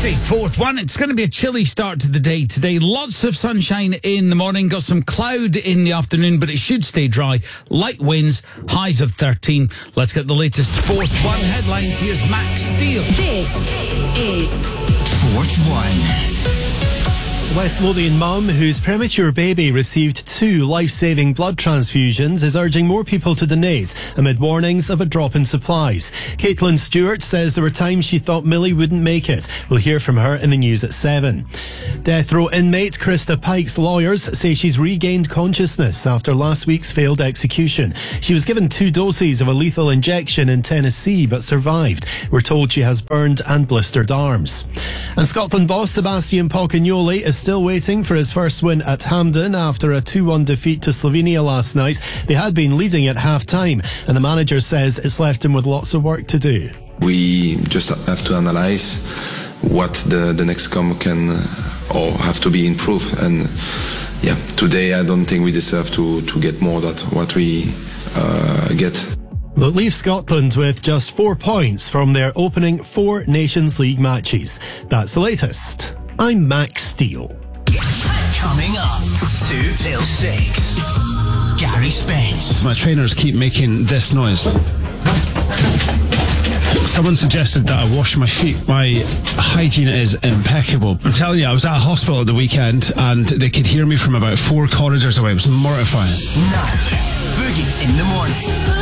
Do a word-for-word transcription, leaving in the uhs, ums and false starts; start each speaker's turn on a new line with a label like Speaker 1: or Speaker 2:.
Speaker 1: Thursday, fourth one. It's going to be a chilly start to the day today. Lots of sunshine in the morning, got some cloud in the afternoon, but it should stay dry. Light winds, highs of thirteen. Let's get the latest fourth one headlines. Here's Max Steele.
Speaker 2: This is
Speaker 3: Fourth One.
Speaker 4: West Lothian mum, whose premature baby received two life-saving blood transfusions, is urging more people to donate amid warnings of a drop in supplies. Caitlin Stewart says there were times she thought Millie wouldn't make it. We'll hear from her in the news at seven. Death row inmate Krista Pike's lawyers say she's regained consciousness after last week's failed execution. She was given two doses of a lethal injection in Tennessee but survived. We're told she has burned and blistered arms. And Scotland boss Sebastian Pocagnoli is still waiting for his first win at Hampden after a two one defeat to Slovenia last night. They had been leading at half-time, and the manager says it's left him with lots of work to do.
Speaker 5: We just have to analyse what the, the next come can uh, or have to be improved. And yeah, today I don't think we deserve to, to get more than what we uh, get.
Speaker 4: They'll leave Scotland with just four points from their opening four Nations League matches. That's the latest. I'm Max Steele.
Speaker 3: Coming up, two till six. Gary Spence.
Speaker 6: My trainers keep making this noise. Someone suggested that I wash my feet. My hygiene is impeccable. I'm telling you, I was at a hospital at the weekend and they could hear me from about four corridors away. It was mortifying.
Speaker 3: Now, Boogie in the morning.